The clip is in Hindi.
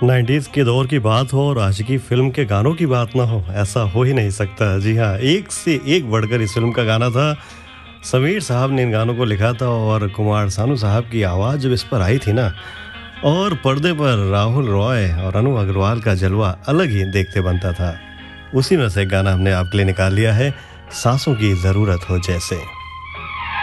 90s के दौर की बात हो और आज की फिल्म के गानों की बात ना हो, ऐसा हो ही नहीं सकता। जी हाँ, एक से एक बढ़कर इस फिल्म का गाना था। समीर साहब ने इन गानों को लिखा था और कुमार सानू साहब की आवाज़ जब इस पर आई थी ना, और पर्दे पर राहुल रॉय और अनु अग्रवाल का जलवा अलग ही देखते बनता था। उसी में से एक गाना हमने आपके लिए निकाल लिया है, सांसों की ज़रूरत हो जैसे।